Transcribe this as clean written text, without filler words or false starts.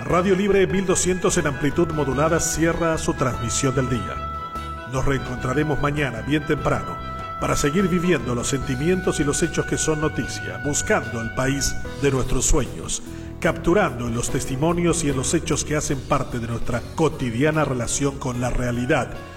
Radio Libre 1200 en amplitud modulada cierra su transmisión del día. Nos reencontraremos mañana bien temprano para seguir viviendo los sentimientos y los hechos que son noticia, buscando el país de nuestros sueños, capturando en los testimonios y en los hechos que hacen parte de nuestra cotidiana relación con la realidad